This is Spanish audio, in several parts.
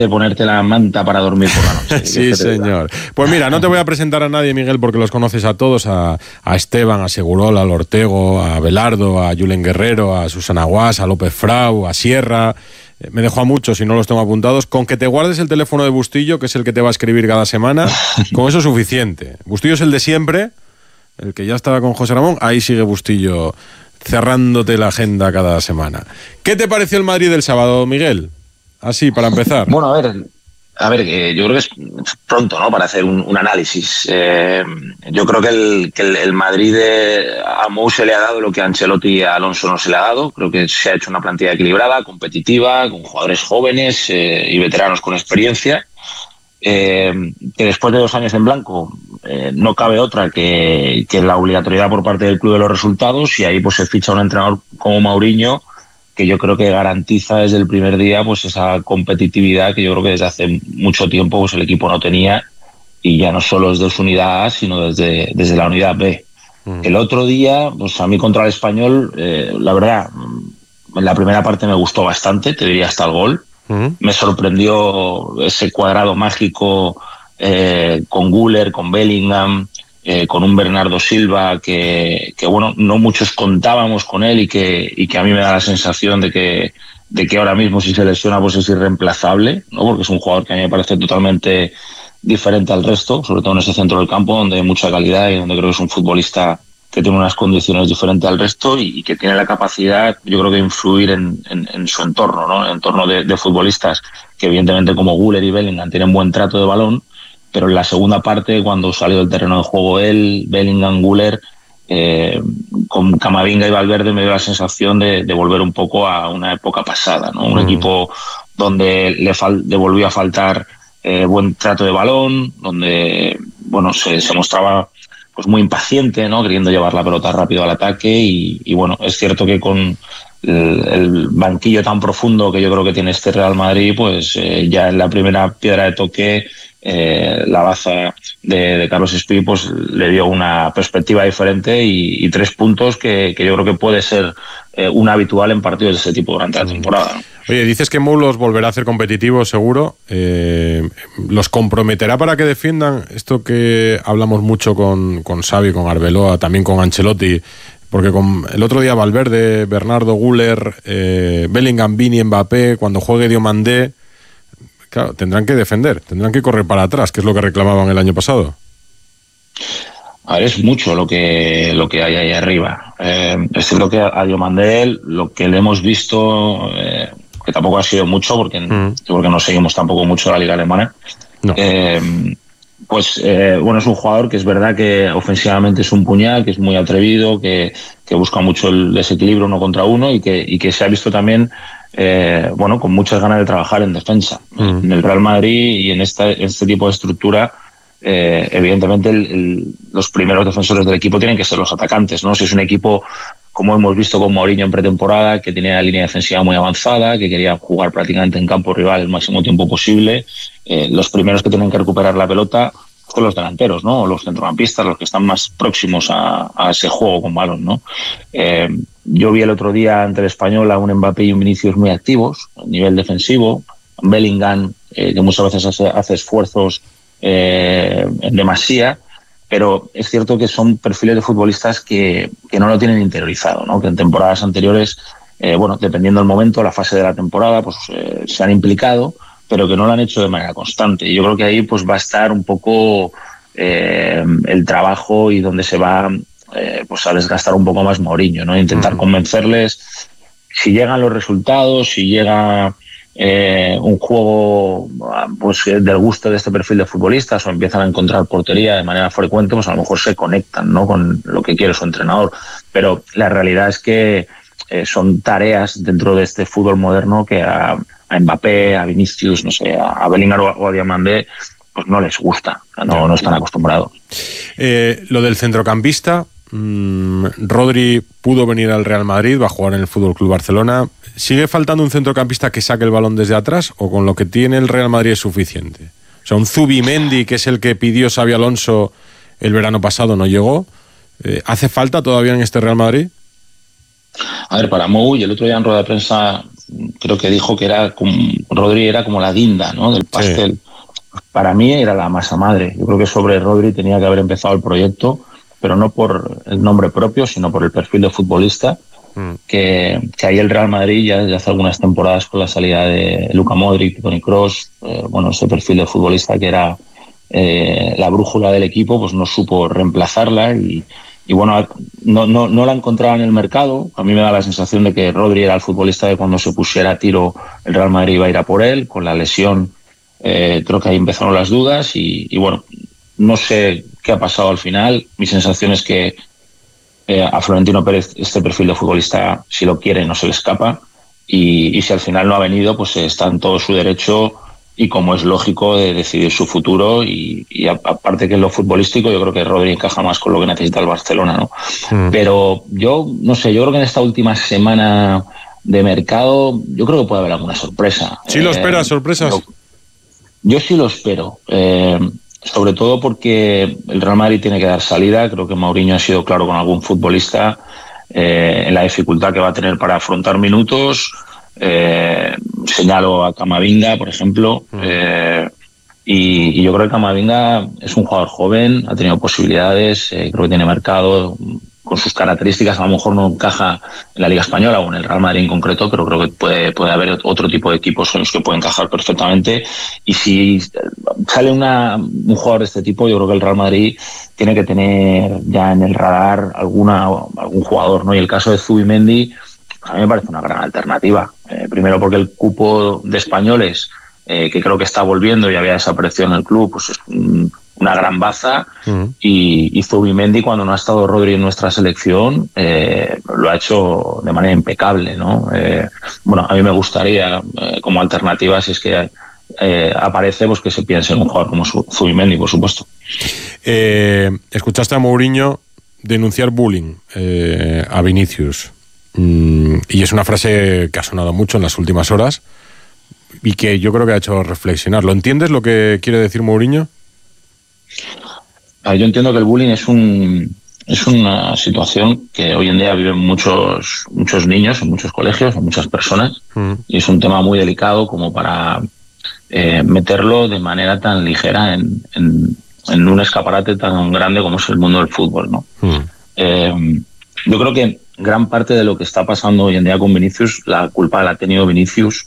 de ponerte la manta para dormir por la noche. Sí, señor. Pues mira, no te voy a presentar a nadie, Miguel, porque los conoces a todos, a Esteban, a Segurola, al Ortego, a Belardo, a Julen Guerrero, a Susana Guas, a López Frau, a Sierra. Me dejo a muchos y no los tengo apuntados. Con que te guardes el teléfono de Bustillo, que es el que te va a escribir cada semana, con eso es suficiente. Bustillo es el de siempre, el que ya estaba con José Ramón. Ahí sigue Bustillo cerrándote la agenda cada semana. ¿Qué te pareció el Madrid del sábado, Miguel? Así, para empezar. Bueno, a ver, yo creo que es pronto, ¿no?, para hacer un análisis. Yo creo que el Madrid a Mou se le ha dado lo que a Ancelotti y a Alonso no se le ha dado. Creo que se ha hecho una plantilla equilibrada, competitiva, con jugadores jóvenes y veteranos con experiencia. Que después de 2 años en blanco no cabe otra que la obligatoriedad por parte del club de los resultados, y ahí pues se ficha un entrenador como Mourinho, que yo creo que garantiza desde el primer día pues esa competitividad que yo creo que desde hace mucho tiempo pues el equipo no tenía, y ya no solo desde su unidad A, sino desde la unidad B. El otro día, pues a mí contra el Español, la verdad, en la primera parte me gustó bastante, te diría hasta el gol. Me sorprendió ese cuadrado mágico con Güler, con Bellingham, con un Bernardo Silva que bueno, no muchos contábamos con él y que a mí me da la sensación de que ahora mismo si se lesiona pues es irreemplazable, ¿no? Porque es un jugador que a mí me parece totalmente diferente al resto, sobre todo en ese centro del campo donde hay mucha calidad y donde creo que es un futbolista que tiene unas condiciones diferentes al resto y que tiene la capacidad, yo creo, de influir en su entorno, ¿no? En entorno de futbolistas que evidentemente como Güler y Bellingham tienen buen trato de balón, pero en la segunda parte, cuando salió del terreno de juego él, Bellingham, Güler, con Camavinga y Valverde, me dio la sensación de volver un poco a una época pasada, ¿no? Un equipo donde le volvió a faltar buen trato de balón, donde bueno se mostraba pues muy impaciente, ¿no?, queriendo llevar la pelota rápido al ataque y bueno, es cierto que con el banquillo tan profundo que yo creo que tiene este Real Madrid, pues ya en la primera piedra de toque la baza de Carlos Espí pues le dio una perspectiva diferente y 3 puntos que yo creo que puede ser un habitual en partidos de ese tipo durante la temporada, ¿no? Oye, dices que Mou los volverá a hacer competitivos, seguro. ¿Los comprometerá para que defiendan? Esto que hablamos mucho con Xavi, con Arbeloa, también con Ancelotti, porque con el otro día Valverde, Bernardo, Güler, Bellingham, Vini, Mbappé, cuando juegue Diomandé, claro, tendrán que defender, tendrán que correr para atrás, que es lo que reclamaban el año pasado. A ver, es mucho lo que hay ahí arriba. Es cierto que a Diomandé lo que le hemos visto, que tampoco ha sido mucho, porque no seguimos tampoco mucho la liga alemana, No. Bueno, es un jugador que es verdad que ofensivamente es un puñal, que es muy atrevido, que busca mucho el desequilibrio 1 contra 1 y que se ha visto también bueno, con muchas ganas de trabajar en defensa. En el Real Madrid y en este tipo de estructura, evidentemente los primeros defensores del equipo tienen que ser los atacantes, ¿no? Si es un equipo, como hemos visto con Mourinho en pretemporada, que tiene la línea defensiva muy avanzada, que quería jugar prácticamente en campo rival el máximo tiempo posible, los primeros que tienen que recuperar la pelota son los delanteros, ¿no? Los centrocampistas, los que están más próximos a ese juego con balón, ¿no? Yo vi el otro día ante el Español a un Mbappé y un Vinicius muy activos a nivel defensivo, Bellingham, que muchas veces hace esfuerzos en demasía, pero es cierto que son perfiles de futbolistas que no lo tienen interiorizado, ¿no? Que en temporadas anteriores, bueno, dependiendo del momento, la fase de la temporada, pues se han implicado, pero que no lo han hecho de manera constante. Y yo creo que ahí pues va a estar un poco el trabajo y donde se va pues a desgastar un poco más Mourinho, ¿no? Intentar convencerles, si llegan los resultados, si llega un juego pues del gusto de este perfil de futbolistas o empiezan a encontrar portería de manera frecuente, pues a lo mejor se conectan, ¿no?, con lo que quiere su entrenador. Pero la realidad es que son tareas dentro de este fútbol moderno que a Mbappé, a Vinicius, no sé, a Bellingham o a Diomandé pues no les gusta, no están acostumbrados. Lo del centrocampista, Rodri pudo venir al Real Madrid, va a jugar en el Fútbol Club Barcelona. ¿Sigue faltando un centrocampista que saque el balón desde atrás o con lo que tiene el Real Madrid es suficiente? O sea, un Zubimendi, que es el que pidió Xabi Alonso el verano pasado, no llegó. ¿Hace falta todavía en este Real Madrid? A ver, para Mou, y el otro día en rueda de prensa creo que dijo que Rodri era como la guinda, ¿no?, del pastel. Sí. Para mí era la masa madre. Yo creo que sobre Rodri tenía que haber empezado el proyecto, pero no por el nombre propio, sino por el perfil de futbolista, que ahí el Real Madrid ya hace algunas temporadas con la salida de Luka Modric, Toni Kroos, ese perfil de futbolista que era la brújula del equipo, pues no supo reemplazarla y bueno, no la encontraba en el mercado. A mí me da la sensación de que Rodri era el futbolista de cuando se pusiera a tiro el Real Madrid iba a ir a por él. Con la lesión creo que ahí empezaron las dudas y bueno, no sé qué ha pasado al final. Mi sensación es que a Florentino Pérez este perfil de futbolista, si lo quiere, no se le escapa y si al final no ha venido, pues está en todo su derecho y como es lógico de decidir su futuro y aparte que en lo futbolístico yo creo que Rodri encaja más con lo que necesita el Barcelona, ¿no? Pero yo no sé, yo creo que en esta última semana de mercado yo creo que puede haber alguna sorpresa. ¿Sí lo esperas, sorpresas? Yo sí lo espero, sobre todo porque el Real Madrid tiene que dar salida. Creo que Mourinho ha sido claro con algún futbolista en la dificultad que va a tener para afrontar minutos. Señalo a Camavinga, por ejemplo, y yo creo que Camavinga es un jugador joven, ha tenido posibilidades, creo que tiene mercado. Con sus características a lo mejor no encaja en la Liga Española o en el Real Madrid en concreto, pero creo que puede haber otro tipo de equipos en los que puede encajar perfectamente. Y si sale un jugador de este tipo, yo creo que el Real Madrid tiene que tener ya en el radar algún jugador, ¿no? Y el caso de Zubimendi a mí me parece una gran alternativa. Primero porque el cupo de españoles, que creo que está volviendo y había desaparecido en el club, pues es una gran baza. Y Zubimendi, cuando no ha estado Rodri en nuestra selección, lo ha hecho de manera impecable, ¿no? Bueno, a mí me gustaría, como alternativa, si es que aparece, pues que se piense en un jugador como Zubimendi, por supuesto. Escuchaste a Mourinho denunciar bullying a Vinicius. Y es una frase que ha sonado mucho en las últimas horas y que yo creo que ha hecho reflexionar. ¿Lo entiendes lo que quiere decir Mourinho? Yo entiendo que el bullying es una situación que hoy en día viven muchos niños en muchos colegios, en muchas personas, y es un tema muy delicado como para meterlo de manera tan ligera en un escaparate tan grande como es el mundo del fútbol, ¿no? Yo creo que gran parte de lo que está pasando hoy en día con Vinicius, la culpa la ha tenido Vinicius,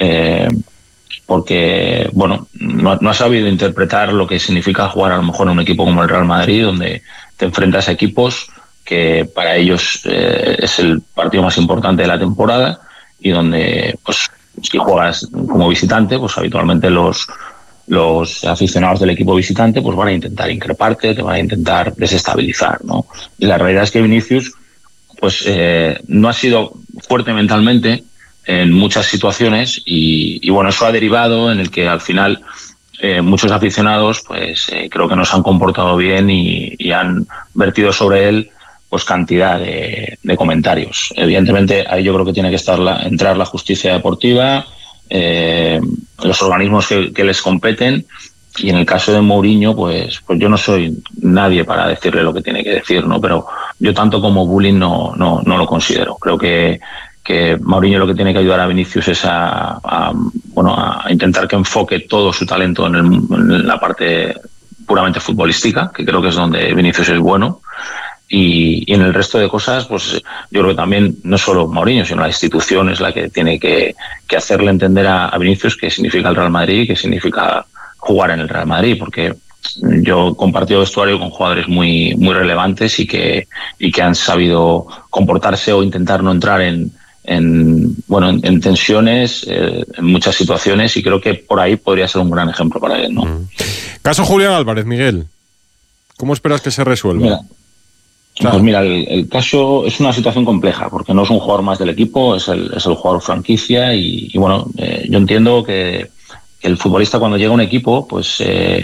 porque bueno, no ha sabido interpretar lo que significa jugar a lo mejor en un equipo como el Real Madrid, donde te enfrentas a equipos que para ellos es el partido más importante de la temporada y donde pues si juegas como visitante, pues habitualmente los aficionados del equipo visitante pues van a intentar increparte, te van a intentar desestabilizar, ¿no? Y la realidad es que Vinicius pues no ha sido fuerte mentalmente en muchas situaciones y bueno, eso ha derivado en el que al final muchos aficionados pues creo que no se han comportado bien y han vertido sobre él pues cantidad de comentarios. Evidentemente ahí yo creo que tiene que entrar la justicia deportiva, los organismos que les competen. Y en el caso de Mourinho, pues yo no soy nadie para decirle lo que tiene que decir, ¿no? Pero yo tanto como bullying no lo considero. Creo que Mourinho lo que tiene que ayudar a Vinicius es a intentar que enfoque todo su talento en la parte puramente futbolística, que creo que es donde Vinicius es bueno. Y en el resto de cosas, pues yo creo que también no solo Mourinho, sino la institución es la que tiene que hacerle entender a Vinicius qué significa el Real Madrid, qué significa jugar en el Real Madrid, porque yo he compartido vestuario con jugadores muy relevantes y que han sabido comportarse o intentar no entrar en tensiones en muchas situaciones, y creo que por ahí podría ser un gran ejemplo para él, ¿no? Caso Julián Álvarez, Miguel, ¿cómo esperas que se resuelva? Pues mira, el caso es una situación compleja porque no es un jugador más del equipo, es el jugador franquicia y bueno, yo entiendo que el futbolista cuando llega a un equipo, pues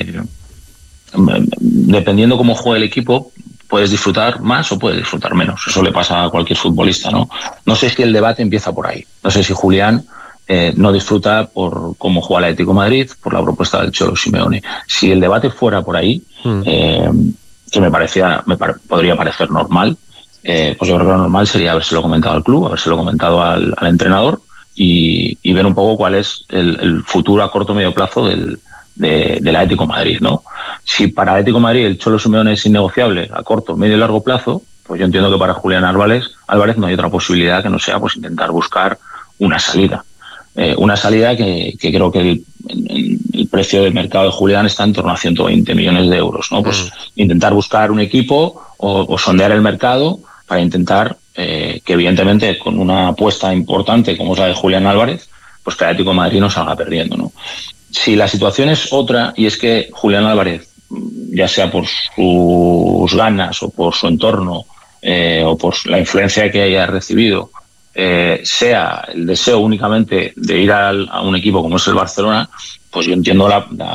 dependiendo cómo juegue el equipo, puedes disfrutar más o puedes disfrutar menos. Eso le pasa a cualquier futbolista, ¿no? No sé si el debate empieza por ahí. No sé si Julián no disfruta por cómo juega el Atlético de Madrid, por la propuesta del Cholo Simeone. Si el debate fuera por ahí, que podría parecer normal, pues yo creo que lo normal sería habérselo comentado al club, habérselo comentado al entrenador y ver un poco cuál es el futuro a corto o medio plazo del Atlético de Madrid, ¿no? Si para el Atlético de Madrid el Cholo Simeone es innegociable a corto, medio y largo plazo, pues yo entiendo que para Julián Álvarez no hay otra posibilidad que no sea pues intentar buscar una salida. Una salida que creo que el precio del mercado de Julián está en torno a 120 millones de euros, ¿no? Pues intentar buscar un equipo o sondear el mercado para intentar que evidentemente con una apuesta importante como es la de Julián Álvarez, pues que el Atlético de Madrid no salga perdiendo, ¿no? Si la situación es otra y es que Julián Álvarez, ya sea por sus ganas o por su entorno o por la influencia que haya recibido, sea el deseo únicamente de ir a un equipo como es el Barcelona, pues yo entiendo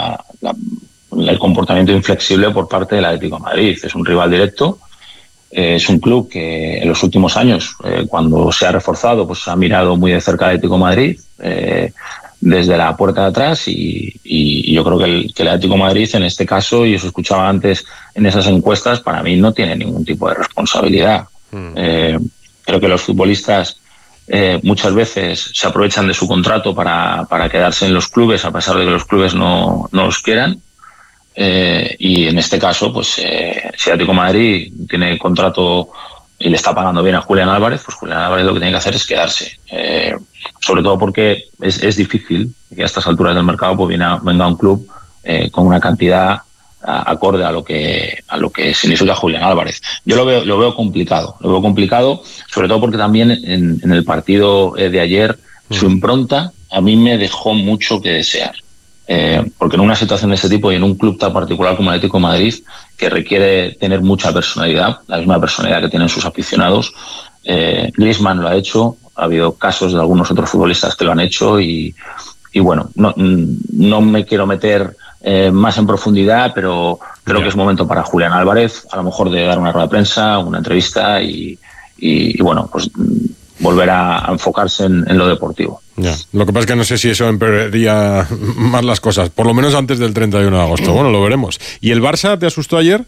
el comportamiento inflexible por parte del Atlético de Madrid. Es un rival directo, es un club que en los últimos años, cuando se ha reforzado, pues ha mirado muy de cerca al Atlético de Madrid, desde la puerta de atrás y yo creo que el Atlético de Madrid en este caso, y os escuchaba antes en esas encuestas, para mí no tiene ningún tipo de responsabilidad. Creo que los futbolistas muchas veces se aprovechan de su contrato para quedarse en los clubes a pesar de que los clubes no los quieran. Y en este caso, pues si Atlético de Madrid tiene contrato y le está pagando bien a Julián Álvarez, pues Julián Álvarez lo que tiene que hacer es quedarse. Sobre todo porque es difícil que a estas alturas del mercado pues venga un club con una cantidad acorde a lo que significa Julián Álvarez. Yo lo veo complicado, sobre todo porque también en el partido de ayer su impronta a mí me dejó mucho que desear. Porque en una situación de este tipo y en un club tan particular como el Atlético de Madrid, que requiere tener mucha personalidad, la misma personalidad que tienen sus aficionados, Griezmann lo ha hecho, ha habido casos de algunos otros futbolistas que lo han hecho y bueno, no me quiero meter más en profundidad, pero creo que es momento para Julián Álvarez, a lo mejor de dar una rueda de prensa, una entrevista y bueno, pues volver a enfocarse en lo deportivo. Ya. Lo que pasa es que no sé si eso empeoraría más las cosas, por lo menos antes del 31 de agosto. Bueno, lo veremos. ¿Y el Barça te asustó ayer?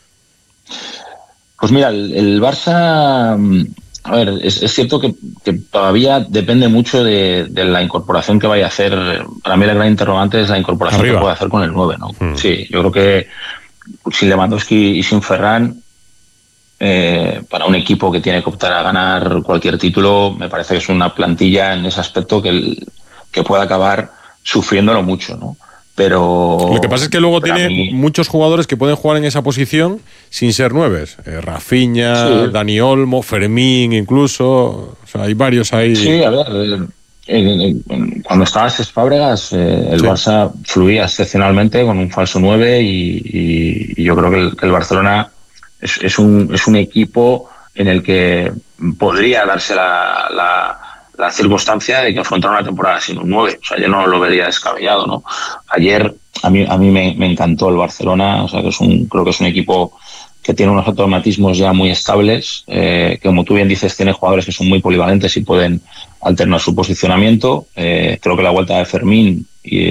Pues mira, el Barça, a ver, es cierto que todavía depende mucho de la incorporación que vaya a hacer. Para mí la gran interrogante es la incorporación que puede hacer con el 9, ¿no? Sí, yo creo que sin Lewandowski y sin Ferran, para un equipo que tiene que optar a ganar cualquier título, me parece que es una plantilla en ese aspecto que puede acabar sufriéndolo mucho, ¿no? Pero lo que pasa es que luego tiene muchos jugadores que pueden jugar en esa posición sin ser nueves. Rafinha, sí. Dani Olmo, Fermín incluso. O sea, hay varios ahí. Sí, a ver, cuando estaba Cesc Fábregas, el Barça fluía excepcionalmente con un falso 9 y yo creo que el Barcelona es un equipo en el que podría darse la circunstancia de que afrontar una temporada sin un 9. O sea, yo no lo vería descabellado, ¿no? Ayer a mí me encantó el Barcelona, o sea, que creo que es un equipo que tiene unos automatismos ya muy estables, que como tú bien dices, tiene jugadores que son muy polivalentes y pueden alternar su posicionamiento. Creo que la vuelta de Fermín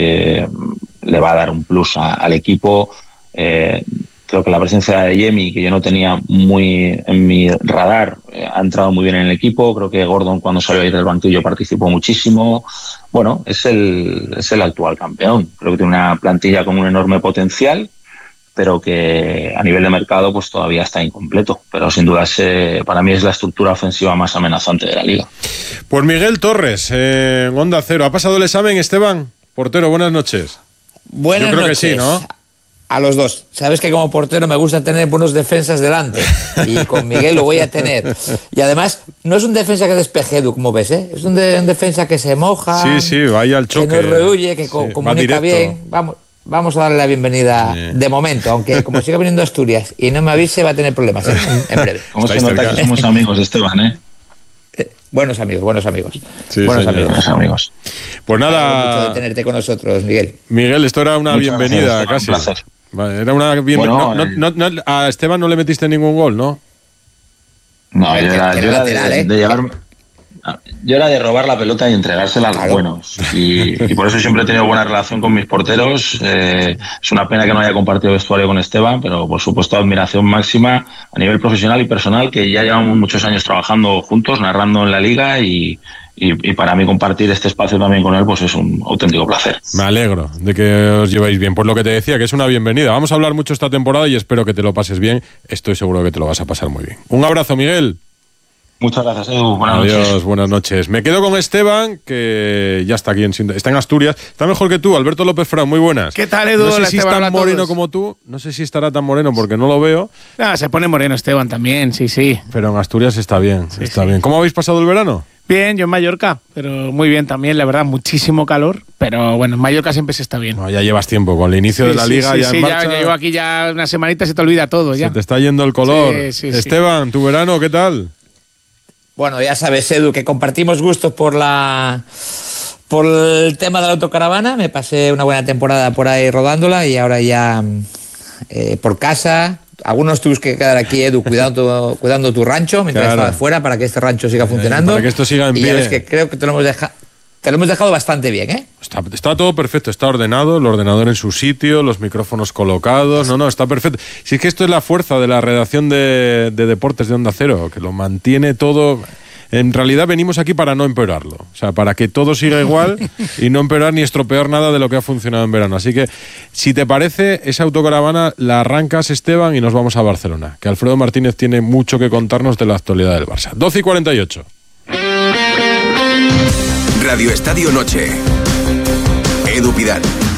le va a dar un plus al equipo. Creo que la presencia de Yemi, que yo no tenía muy en mi radar, ha entrado muy bien en el equipo. Creo que Gordon, cuando salió ahí del banquillo, participó muchísimo. Bueno, es el actual campeón. Creo que tiene una plantilla con un enorme potencial, pero que a nivel de mercado pues todavía está incompleto. Pero sin duda para mí es la estructura ofensiva más amenazante de la liga. Pues Miguel Torres, Onda Cero. ¿Ha pasado el examen, Esteban? Portero, buenas noches. Buenas Yo creo noches. Que sí, ¿no? A los dos. Sabes que como portero me gusta tener buenos defensas delante y con Miguel lo voy a tener. Y además no es un defensa que despeje, Edu, como ves, ¿eh? Es un defensa que se moja, sí, vaya al choque, que no rehuye, que comunica bien. Vamos a darle la bienvenida de momento, aunque como siga viniendo a Asturias y no me avise va a tener problemas en breve. ¿Cómo se nota que somos amigos de Esteban, eh? Buenos amigos. Sí, buenos amigos. Pues nada. Mucho de tenerte con nosotros, Miguel. Miguel, esto era una bienvenida casi. Un placer. Vale, era una bienvenida. Bueno, a Esteban no le metiste ningún gol, ¿no? No, yo era de llevarme. Yo era de robar la pelota y entregársela a los buenos. Y por eso siempre he tenido buena relación con mis porteros. Es una pena que no haya compartido vestuario con Esteban, pero por supuesto admiración máxima a nivel profesional y personal, que ya llevamos muchos años trabajando juntos, narrando en la liga y y para mí compartir este espacio también con él pues es un auténtico placer. Me alegro de que os lleváis bien. Pues lo que te decía, que es una bienvenida. Vamos a hablar mucho esta temporada y espero que te lo pases bien. Estoy seguro que te lo vas a pasar muy bien. Un abrazo, Miguel. Muchas gracias, Edu. Buenas noches. Adiós, buenas noches. Me quedo con Esteban, que ya está aquí está en Asturias. Está mejor que tú, Alberto López Frau, muy buenas. ¿Qué tal, Edu? No sé Hola, si Esteban, está hola a moreno todos. como tú, no sé si estará tan moreno porque no lo veo. Se pone moreno Esteban también, sí. Pero en Asturias está bien, Sí. bien. ¿Cómo habéis pasado el verano? Bien, yo en Mallorca, pero muy bien también, la verdad, muchísimo calor, pero bueno, en Mallorca siempre se está bien. No, ya llevas tiempo, con el inicio de la liga ya en marcha. Ya llevo aquí ya una semanita, se te olvida todo ya. Se te está yendo el color. Sí. Esteban, ¿tu verano qué tal? Bueno, ya sabes, Edu, que compartimos gustos por el tema de la autocaravana. Me pasé una buena temporada por ahí rodándola y ahora ya por casa. Algunos tuvimos que quedar aquí, Edu, cuidando tu rancho mientras estabas fuera para que este rancho siga funcionando. Para que esto siga en pie. Y ya ves que creo que te lo hemos dejado bastante bien, ¿eh? Está todo perfecto, está ordenado, el ordenador en su sitio, los micrófonos colocados. No, está perfecto. Si es que esto es la fuerza de la redacción de deportes de Onda Cero, que lo mantiene todo. En realidad venimos aquí para no empeorarlo, o sea, para que todo siga igual y no empeorar ni estropear nada de lo que ha funcionado en verano. Así que, si te parece, esa autocaravana la arrancas, Esteban, y nos vamos a Barcelona, que Alfredo Martínez tiene mucho que contarnos de la actualidad del Barça. 12:48. Radio Estadio Noche. Edu Pidal.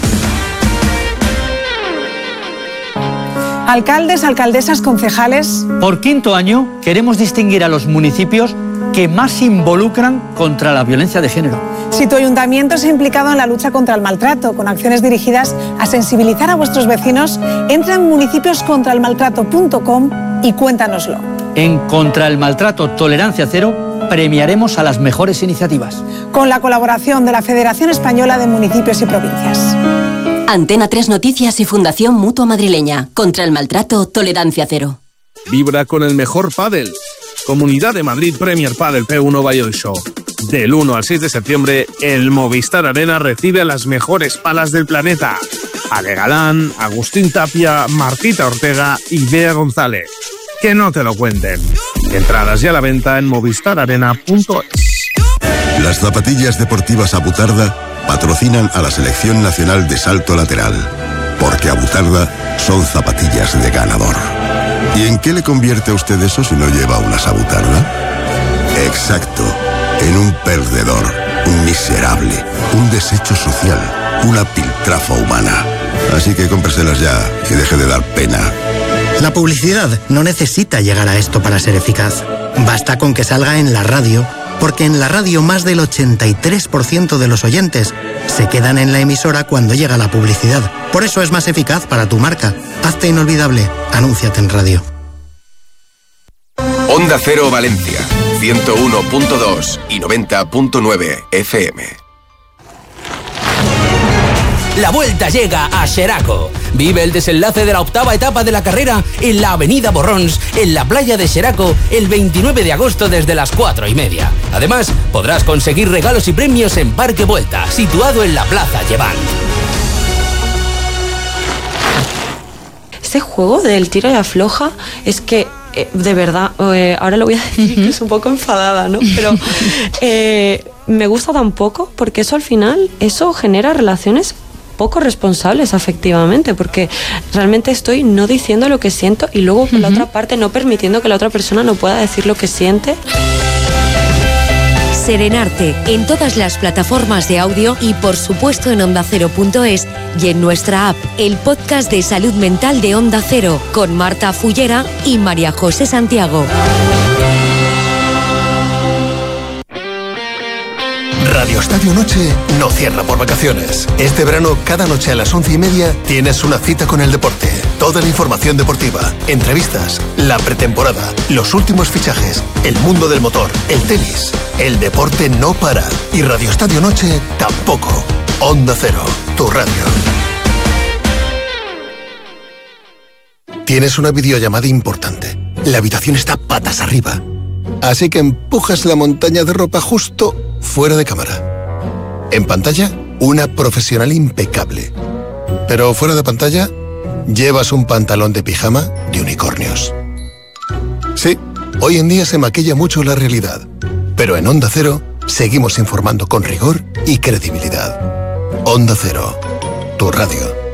Alcaldes, alcaldesas, concejales. Por quinto año queremos distinguir a los municipios que más se involucran contra la violencia de género. Si tu ayuntamiento se ha implicado en la lucha contra el maltrato, con acciones dirigidas a sensibilizar a vuestros vecinos, entra en municipioscontraelmaltrato.com y cuéntanoslo. En Contra el Maltrato Tolerancia Cero premiaremos a las mejores iniciativas. Con la colaboración de la Federación Española de Municipios y Provincias. Antena 3 Noticias y Fundación Mutua Madrileña. Contra el Maltrato Tolerancia Cero. Vibra con el mejor pádel. Comunidad de Madrid Premier Padel P1 Valladolid Show. Del 1 al 6 de septiembre, el Movistar Arena recibe a las mejores palas del planeta. Ale Galán, Agustín Tapia, Martita Ortega y Bea González. Que no te lo cuenten. Entradas ya a la venta en movistararena.es. Las zapatillas deportivas Abutarda patrocinan a la Selección Nacional de Salto Lateral. Porque Abutarda son zapatillas de ganador. ¿Y en qué le convierte a usted eso si no lleva una Abutarda? Exacto, en un perdedor, un miserable, un desecho social, una piltrafa humana. Así que cómpreselas ya y deje de dar pena. La publicidad no necesita llegar a esto para ser eficaz. Basta con que salga en la radio, porque en la radio más del 83% de los oyentes se quedan en la emisora cuando llega la publicidad. Por eso es más eficaz para tu marca. Hazte inolvidable. Anúnciate en radio. Onda Cero Valencia, 101.2 y 90.9 FM. La vuelta llega a Xeraco. Vive el desenlace de la octava etapa de la carrera en la avenida Borrons, en la playa de Xeraco, el 29 de agosto desde las 4:30. Además, podrás conseguir regalos y premios en Parque Vuelta, situado en la Plaza Llevant. Este juego del tira y afloja es que, de verdad, ahora lo voy a decir que es un poco enfadada, ¿no? Pero me gusta tan poco porque eso al final, eso genera relaciones poco responsables afectivamente, porque realmente estoy no diciendo lo que siento y luego por la otra parte no permitiendo que la otra persona no pueda decir lo que siente. Serenarte en todas las plataformas de audio y por supuesto en ondacero.es y en nuestra app, el podcast de salud mental de Onda Cero con Marta Fullera y María José Santiago. Radio Estadio Noche no cierra por vacaciones. Este verano, cada noche a las 11:30, tienes una cita con el deporte. Toda la información deportiva, entrevistas, la pretemporada, los últimos fichajes, el mundo del motor, el tenis. El deporte no para. Y Radio Estadio Noche tampoco. Onda Cero, tu radio. Tienes una videollamada importante. La habitación está patas arriba. Así que empujas la montaña de ropa justo fuera de cámara. En pantalla, una profesional impecable. Pero fuera de pantalla, llevas un pantalón de pijama de unicornios. Sí, hoy en día se maquilla mucho la realidad. Pero en Onda Cero, seguimos informando con rigor y credibilidad. Onda Cero, tu radio.